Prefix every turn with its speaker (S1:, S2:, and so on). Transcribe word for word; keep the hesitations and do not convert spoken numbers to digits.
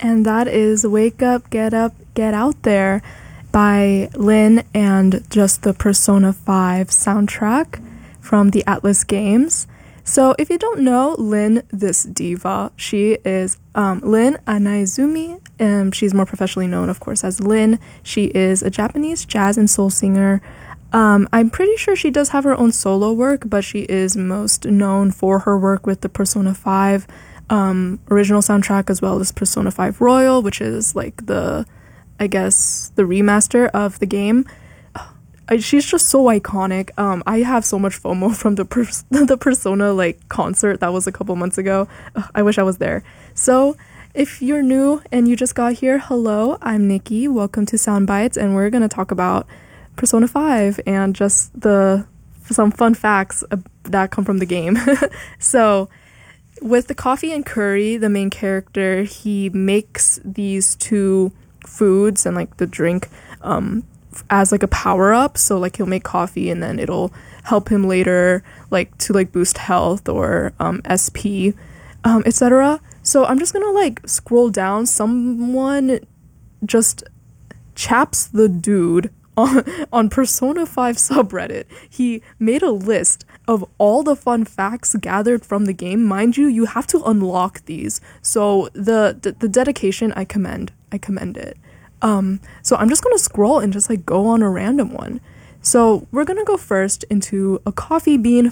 S1: and that is Wake Up, Get Up, Get Out There by Lyn and just the Persona five soundtrack from the Atlas Games. So if you don't know Lyn, this diva, she is um, Lyn Anaizumi, and she's more professionally known, of course, as Lyn. She is a Japanese jazz and soul singer. Um, I'm pretty sure she does have her own solo work, but she is most known for her work with the Persona five um, original soundtrack, as well as Persona five Royal, which is like the, I guess, the remaster of the game. I, she's just so iconic. Um, I have so much FOMO from the pers- the Persona like concert that was a couple months ago. Ugh, I wish I was there. So if you're new and you just got here, hello, I'm Nikki. Welcome to Sound Bites, and we're gonna talk about Persona five and just the some fun facts uh, that come from the game. So with the coffee and curry, the main character, he makes these two foods and like the drink um as like a power up. So like he'll make coffee and then it'll help him later like to like boost health or um S P, um etc. So I'm just gonna like scroll down. Someone just chaps the dude on, on Persona five subreddit. He made a list of all the fun facts gathered from the game. Mind you, you have to unlock these. So the the, the dedication, I commend. I commend it. Um, so I'm just gonna scroll and just like go on a random one. So we're gonna go first into a coffee bean